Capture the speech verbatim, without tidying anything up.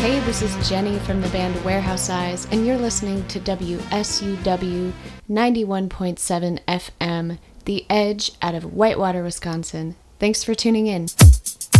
Hey, this is Jenny from the band Warehouse Eyes, and you're listening to W S U W ninety-one point seven F M, The Edge out of Whitewater, Wisconsin. Thanks for tuning in.